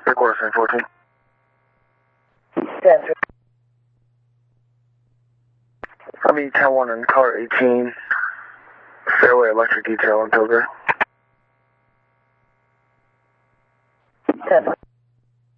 Quarter sign 14. 10. I'll be 10-1 in car 18, Fairway Electric Detail in Pilgrim. 10.